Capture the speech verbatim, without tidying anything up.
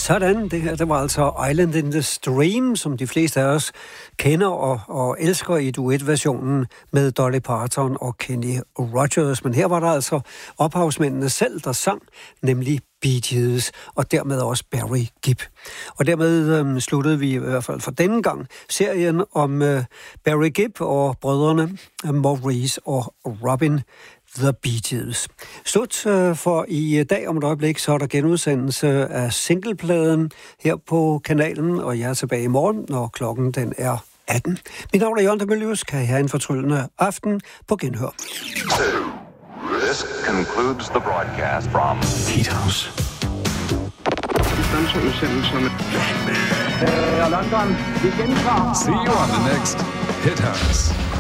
Sådan, det her, det var altså Island in the Stream, som de fleste af os kender og, og elsker i duetversionen med Dolly Parton og Kenny Rogers. Men her var der altså ophavsmændene selv, der sang, nemlig Bee Gees, og dermed også Barry Gibb. Og dermed øhm, sluttede vi i hvert fald for denne gang serien om øh, Barry Gibb og brødrene Maurice og Robin The Bee Gees. Slut øh, for i dag om et øjeblik, så er der genudsendelse af singlepladen her på kanalen, og jeg er tilbage i morgen, når klokken den er atten. Mit navn er Jørgen de Mylius. Kan I have en fortryllende aften på genhør. This concludes the broadcast from Heat House. London, vi gentager. See you on the next Hit House.